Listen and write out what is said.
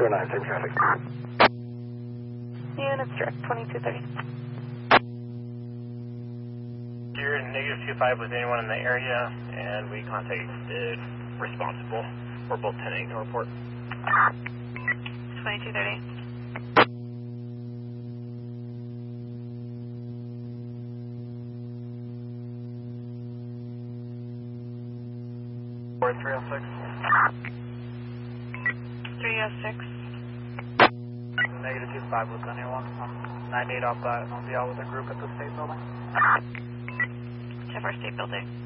209, same traffic. Units direct 2230. You're in -25 with anyone in the area, and we contacted responsible. We're both 10-8 to report. 2230. Or 306. 306. -25 with anyone. I'm 98 off that, and I'll be out with a group at the state building. Jeff, our state building.